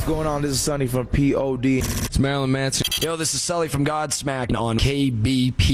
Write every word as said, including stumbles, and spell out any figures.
going on? This is Sonny from P O D. It's Marilyn Manson. Yo, this is Sully from Godsmack on K B P.